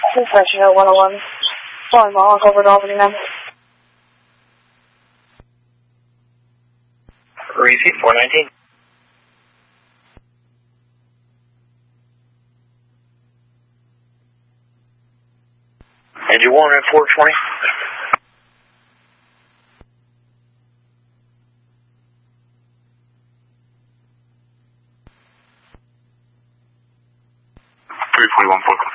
Dispatcher 101. Calling Mohawk over to Albany now. Repeat 419. And you want at 420? Three 41 420.